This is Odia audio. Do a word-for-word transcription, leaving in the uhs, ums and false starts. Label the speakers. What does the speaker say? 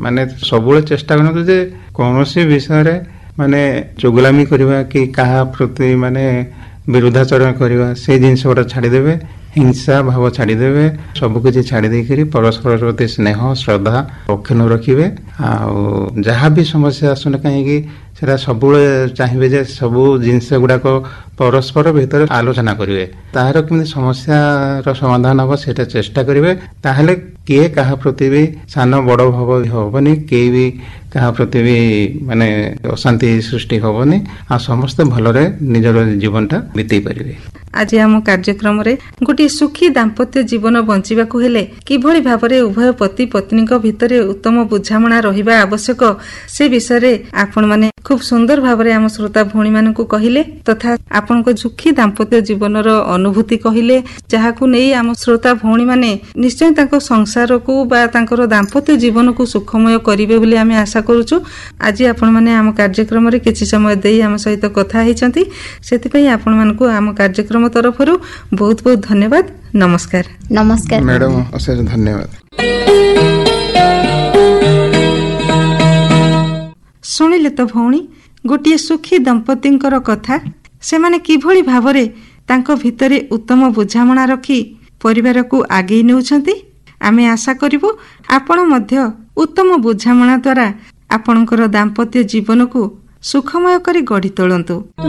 Speaker 1: ମାନେ ସବୁବେଳେ ଚେଷ୍ଟା କରନ୍ତୁ ଯେ କୌଣସି ବିଷୟରେ ମାନେ ଚୁଗୁଲାମି କରିବା କି କାହା ପ୍ରତି ମାନେ ବିରୁଦ୍ଧାଚରଣ କରିବା ସେଇ ଜିନିଷ ଗୁଡା ଛାଡିଦେବେ, ହିଂସା ଭାବ ଛାଡିଦେବେ, ସବୁ କିଛି ଛାଡି ଦେଇକରି ପରସ୍ପର ପ୍ରତି ସ୍ନେହ ଶ୍ରଦ୍ଧା ଅକ୍ଷୁଣ୍ଣ ରଖିବେ। ଆଉ ଯାହା ବି ସମସ୍ୟା ଆସୁନି କାହିଁକି ସେଟା ସବୁବେଳେ ଚାହିଁବେ ଯେ ସବୁ ଜିନିଷ ଗୁଡାକ ପରସ୍ପର ଭିତରେ ଆଲୋଚନା କରିବେ, ତାହାର କେମିତି ସମସ୍ୟାର ସମାଧାନ ହବ ସେଇଟା ଚେଷ୍ଟା କରିବେ। ତାହେଲେ କିଏ କାହା ପ୍ରତି ବି ସାନ ବଡ ଭାବ ହବନି, କେହି ବି କାହା ପ୍ରତି ବି ମାନେ ଅଶାନ୍ତି ସୃଷ୍ଟି ହବନି, ଆଉ ସମସ୍ତେ ଭଲରେ ନିଜର ଜୀବନଟା ବିତେଇ ପାରିବେ।
Speaker 2: ଆଜି ଆମ କାର୍ଯ୍ୟକ୍ରମରେ ଗୋଟିଏ ସୁଖୀ ଦାମ୍ପତ୍ୟ ଜୀବନ ବଞ୍ଚିବାକୁ ହେଲେ କିଭଳି ଭାବରେ ଉଭୟ ପତି ପତ୍ନୀଙ୍କ ଭିତରେ ଉତ୍ତମ ବୁଝାମଣା ରହିବା ଆବଶ୍ୟକ ସେ ବିଷୟରେ ଆପଣମାନେ ଖୁବ ସୁନ୍ଦର ଭାବରେ ଆମ ଶ୍ରୋତା ଭଉଣୀ ମାନଙ୍କୁ କହିଲେ ତଥା ଆପଣଙ୍କ ସୁଖୀ ଦାମ୍ପତ୍ୟ ଜୀବନର ଅନୁଭୂତି କହିଲେ, ଯାହାକୁ ନେଇ ଆମ ଶ୍ରୋତା ଭଉଣୀ ମାନେ ନିଶ୍ଚୟ ତାଙ୍କ ସଂସାରକୁ ବା ତାଙ୍କର ଦାମ୍ପତ୍ୟ ଜୀବନକୁ ସୁଖମୟ କରିବେ ବୋଲି ଆମେ ଆଶା କରୁଛୁ। ଆଜି ଆପଣମାନେ ଆମ କାର୍ଯ୍ୟକ୍ରମରେ କିଛି ସମୟ ଦେଇ ଆମ ସହିତ କଥା ହେଇଛନ୍ତି, ସେଥିପାଇଁ ଆପଣମାନଙ୍କୁ ଆମ କାର୍ଯ୍ୟକ୍ରମ ତରଫରୁ ବହୁତ ବହୁତ ଧନ୍ୟବାଦ। ନମସ୍କାର।
Speaker 3: ନମସ୍କାର
Speaker 1: ମ୍ୟାଡାମ, ଅଶେଷ ଧନ୍ୟବାଦ।
Speaker 2: ଶୁଣିଲେ ତ ଭଉଣୀ, ଗୋଟିଏ ସୁଖୀ ଦମ୍ପତିଙ୍କର କଥା, ସେମାନେ କିଭଳି ଭାବରେ ତାଙ୍କ ଭିତରେ ଉତ୍ତମ ବୁଝାମଣା ରଖି ପରିବାରକୁ ଆଗେଇ ନେଉଛନ୍ତି। ଆମେ ଆଶା କରିବୁ ଆପଣ ମଧ୍ୟ ଉତ୍ତମ ବୁଝାମଣା ଦ୍ୱାରା ଆପଣଙ୍କର ଦାମ୍ପତ୍ୟ ଜୀବନକୁ ସୁଖମୟ କରି ଗଢି ତୋଳନ୍ତୁ।